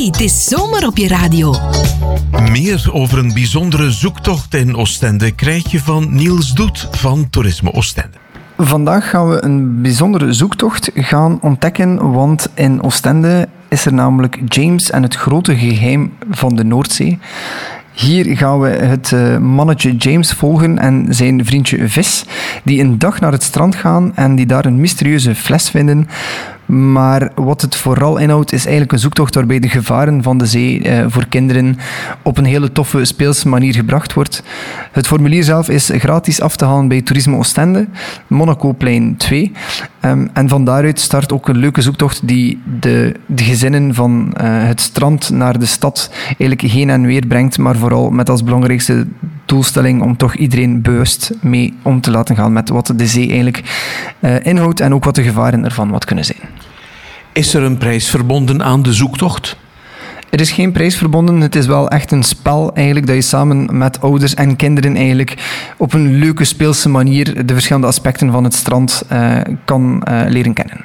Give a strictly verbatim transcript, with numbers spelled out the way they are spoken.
Hey, het is zomer op je radio. Meer over een bijzondere zoektocht in Oostende krijg je van Niels Doet van Toerisme Oostende. Vandaag gaan we een bijzondere zoektocht gaan ontdekken, want in Oostende is er namelijk James en het grote geheim van de Noordzee. Hier gaan we het uh, mannetje James volgen en zijn vriendje Vis, die een dag naar het strand gaan en die daar een mysterieuze fles vinden. Maar wat het vooral inhoudt is eigenlijk een zoektocht waarbij de gevaren van de zee uh, voor kinderen op een hele toffe speelse manier gebracht wordt. Het formulier zelf is gratis af te halen bij Toerisme Oostende, Monacoplein twee. Um, en van daaruit start ook een leuke zoektocht die de, de gezinnen van uh, het strand naar de stad eigenlijk heen en weer brengt, maar vooral met als belangrijkste doelstelling om toch iedereen bewust mee om te laten gaan met wat de zee eigenlijk uh, inhoudt en ook wat de gevaren ervan wat kunnen zijn. Is er een prijs verbonden aan de zoektocht? Er is geen prijs verbonden. Het is wel echt een spel eigenlijk dat je samen met ouders en kinderen eigenlijk op een leuke speelse manier de verschillende aspecten van het strand uh, kan uh, leren kennen.